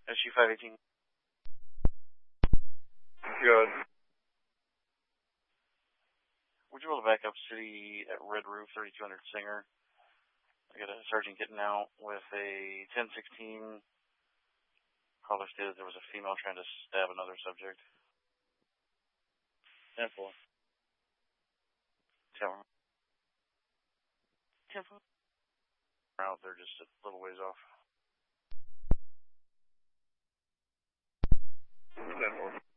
SU 518. Good. Would you be able to back up city at Red Roof, 3200 Singer? I got a sergeant getting out with a 1016. Caller stated there was a female trying to stab another subject. 10-4. 10-4. 10-4. Out there just a little ways off. 10-4.